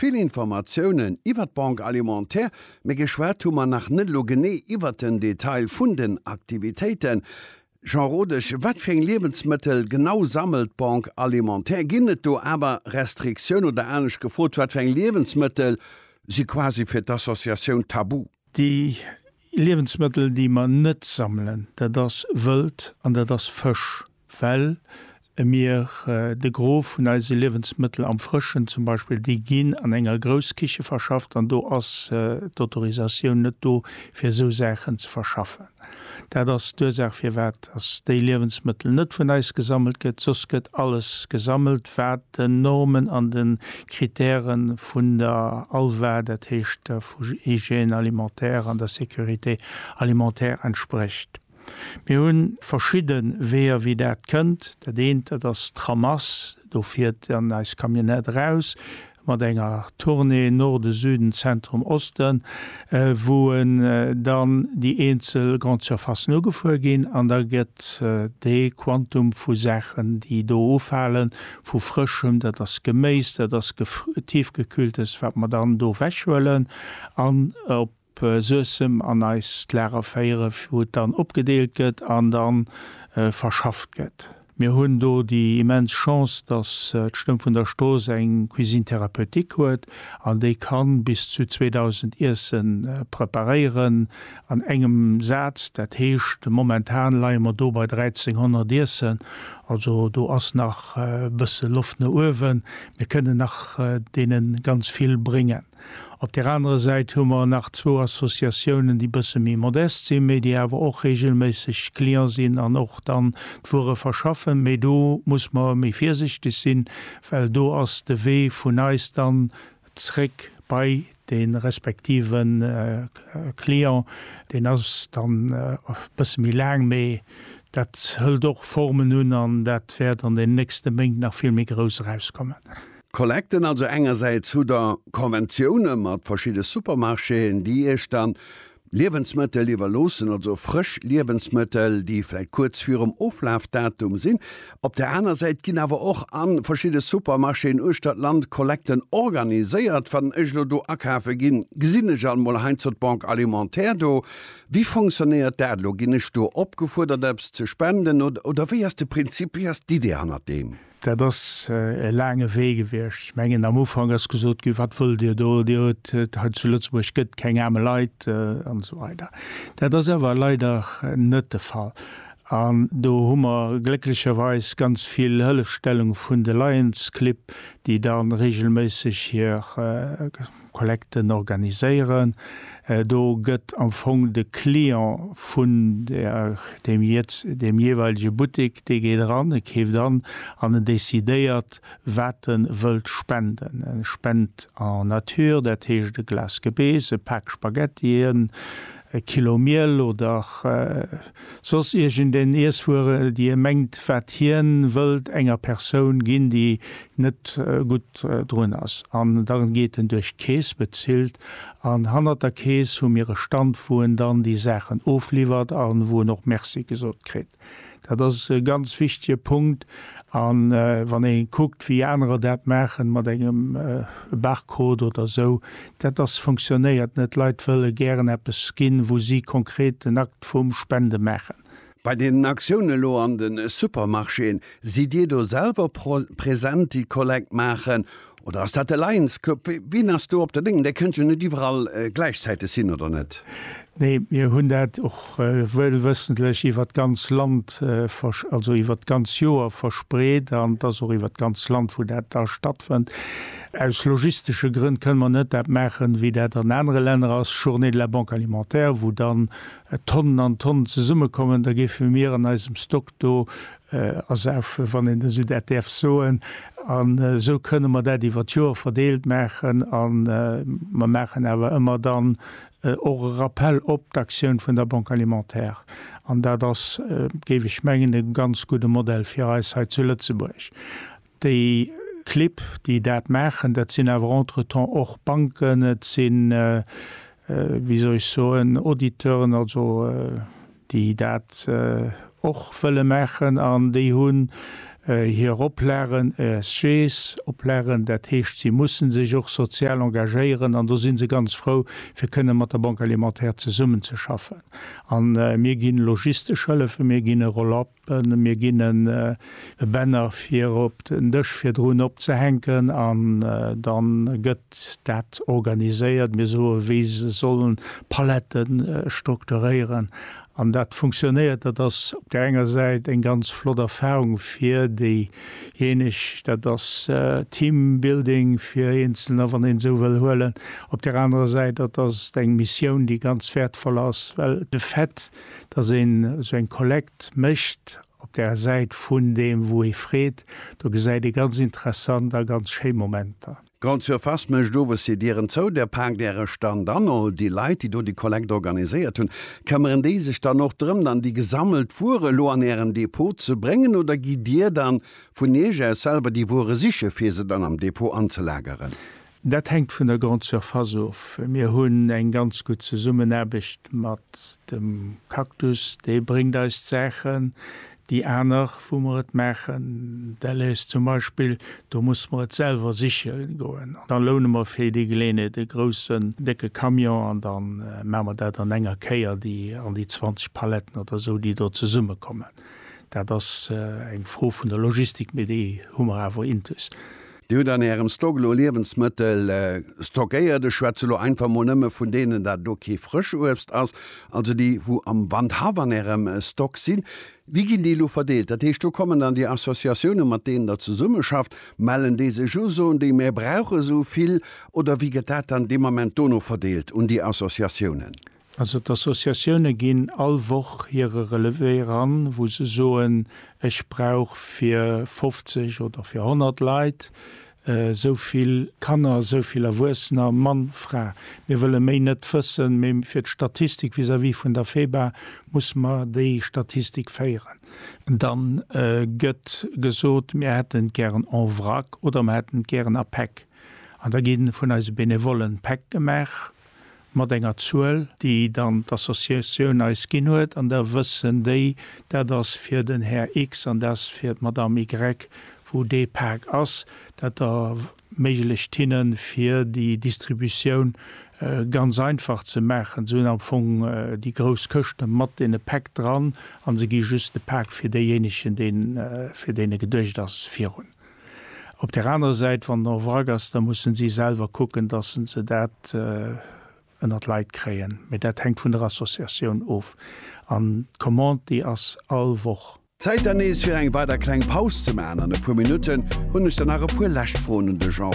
viel Informationen iwwer Bank Alimentär, mé geschwertummer nach net lo gené iwwer den Detail vun den Aktivitäten. Jean Rodech, wat fing Lebensmittel genau sammelt Bank Alimentär? Ginnet du aber Restriktion oder ernstg gefot, wat fing Lebensmittel sie quasi fir d'Assoziation tabu? Die Lebensmittel, die man net sammeln, das Wild an das Fisch, weil mir de Grof vun als Lebensmittel am Frischen zum Beispiel die gin an enger Großkiche verschafft, an do ass d'Autorisaun net do fir so Sächen zu verschaffen. Das fir wert, ass déi Lebensmittel net vun eis gesammelt gët, sos gëtt alles gesammelt, wär den Normen an den Kriterien vun der Allwär der Techt der Hygiene alimentär an der Securité alimentär entspricht. Wir hunn verschieden wer wie dat kënnt, der dehnte das Tramas, do fährt dann als Kamionett raus, mat enger Tournee Norde, Süden, Zentrum, Osten, wo dann die Einzel Grand Surface no gefuergin, an der gëtt de Quantum vu Sächen, die do ofhalen, vu frischem, dat das gemäist, dat das tiefgekühltes, wat man dann do wächwellen, an op Sösem an eis lerer Féiere wo dann opgedeelt gëtt an dann verschafft gëtt. Mir hunn do die immens Chance, dass d'Stëmm vun der Stoos eng Cuisine-Therapeutik huet, an déi kann bis zu 2001 preparieren an engem Satz, dat heescht momentan leimer do bei 1300 Isen, also do ass nach bësse Luftne Uwen, wir kënnen nach denen ganz viel bringen. Op der andere Seite hummer nach 2 Assoziationen, die bësse mi modest sinn, die awer och regelmäßig klier sinn an och dann d'wure verschaffen. Me do muss man mi vorsichtig sinn, weil do ass de Weh vun eis dann zréck bei den respektiven Klier, den ass dann bësse mi lang méi. Dat hëll doch Formen nun an, dat werd an den nächste Mengeg nach viel mé grös rauskommen. Kollekten also engerseits zu der Konventionen mat verschiedene Supermarscheen, die dann Lebensmittel lieberlosen, also frisch Lebensmittel, die vielleicht kurz für um Auflaufdatum sind. Op der anderen Seite gehen aber auch an verschiedene Supermarscheen Ostadtland Kollekten organisiert von do Akhafe gin gesinne mal hein zur Bank Alimentär do. Wie funktioniert der Loginisch du opgefordert zu spenden oder wie hast du Prinzip wie hast die Idee an dem? Das lange Wege wär. Ich mengen am Ufang as gesot gi wat vull Dir do hat zu Lützburg gëtt keng arme Leiit an so weiter. Das war leider net de Fall. Do hummer glücklicherweise ganz viel Hëllefstellung vun de Lions Clip, die dann regelmäßig hier Kollekten organisieren. Do gëtt am Fong de Klient vun dem jeweilige Boutik, de geht ran, heft dann an desideiert wetten wëlt spenden. Spend an Natur, dat heech de Glas Gebees, Pack Spaghettien, Kilo Mehl oder sos egent den Eesfuere, die mengt vertieren wëlt enger Person ginn, die net gut drun ass. An dann geht durch Käes bezielt, an 100er Käes ihre Standfuen dann die Sachen aufliefert an wo noch Merci gesot krit. Das ist ein ganz wichtiger Punkt. An wann guckt wie andere dat machen mat engem Barcode oder so, das funktioniert net. Leiit wëlle gern appppes skin, wo sie konkret den Akt vum Spende machen. Bei den Aktionen lo an den Supermarscheen, si Dir do selber präsent die Kollekt machen oder as dat der Lions Club, wie hast du op der Ding, der könnt net überall gleichzeitig sinn oder net? Nee, mir hunn dat och wëssentlech iwwer ganz Land also iwwer ganz Joer verspreet, an dats iwwer ganz Land, wo dat da stattfind. Aus logistische Grund können man net dat machen, wie dat an andere Länder als Journée de la Banque Alimentaire, wo dann Tonnen an Tonnen ze Summe kommen, da gefe mir an eisem Stock do as van in der SüdRTF soen. An so könne man dat iwwer Joer verdeelt machen, an man machen awer immer dann eure Rappel op d'Aktiun vun der Banque Alimentaire. An das gebe ich mengen ein ganz gute Modell für Eisheit zu Lützeburg. Die Clip, die dat machen, dat sind aber entretemps auch Banken, das sind, wie soll ich so, Auditeuren, also die dat auch wollen machen, an die hun hier oplären ESGs oplären, dat hecht sie mussssen sich auch sozial engagieren, an da sind sie ganz froh, wir können mat der Bank alimentär ze summen zu schaffen. An mir gin logistische Hëlfe, mir ginne Rollappen, mir ginnen Bänner fir op den Dëch fir Drun opzehenken, an dann gëtt dat organiséiert, mir so wie se sollen Paletten strukturieren. An dat funktioniert, dat das op der enger Seite eng ganz flott Erfahrung fir diejenig, dat das Teambuilding fir Inseln van den so will hullen. Op der anderen Seite, dat das eng Mission, die ganz wertvoll ass, weil de Fett, dat so ein Kollekt mischt, op der Seite vun dem, wo friet, da gesäit die ganz interessant, da ganz schön Momente. Ganz fast mech dowe se Diieren zou der Park derre stand an die Leiit, die do die Kollekt organisiert hun. Kämmeren dé sich dann noch drüm dann die gesammelt Fure lo an ihren Depot zu bringen oder gi dir dann vun Neger selber die Wure siche fir se dann am Depot anzulägeren? Dat hängt vun der Grundsurface auf. Mir hunn eng ganz gut ze Summen erbicht mat dem Kaktus, de bringt als Zechen, die Äner wo man het mechen, der les zum Beispiel, da muss man het selber sicher goen. Dann lohne man fir die Gelene de großen dicke Kamion an dann memmer dat an enger Keier die an die 20 Paletten oder so, die dort ze Summe kommen. Das eng froh vun der Logistik mit die Hummer awer intus. Du an ihrem Stoglo Lebensmittel stockeiert de Schwezelo einfach monëmme vun denen dat doki frisch obst ass, also die wo am Wandhaver an ihrem Stock sinn. Wie gin die lo verdeelt? Dat heißt, du kommen an die Assoziationen mat denen dat ze Summe schafft, mellen diese Juso die mehr brauche soviel oder wie get dat an dem moment dono verdeelt und die Assoziationen? Also d'Assoziationune ginn allwoch hire Relevé an, wo se soen ech brauch fir 50 oder 400 Leiit, soviel Kanner, soviel Erwussenner Mann fra. Wir wëlle méi net fëssen, méi fir d'Statistik wie vun der Feber muss man déi Statistik féieren. Dann gëtt gesot mir hätten gern en Wrack oder man hätten gern a Pack. An der giden vun als benevollen Pack gemach, mat enger Zuuel, die dann d'Assoziatioun als ginn huet, an der wëssen déi, dat das fir den Herr X an das fir Madame Y, wo dé Pack ass, dat méiglech tinnen fir die Distributionioun ganz einfach ze mechen, so am Fong die gros Köchte mat in e Pack dran, an se gi just de Pack fir déjenigen fir dee gedurcht as virun. Op der anderen Seite van der Wagas, da mussssen sie selber gucken, dat se dat dat Leiit kreien. Mit dat hängt vun der Assoziation auf. An Kommand die ass allwoch. Zeit an nees fir eng weiter kleng Paus ze Mäen an e pu Minuten hunn ich dann a pu Lächtfroen de Jean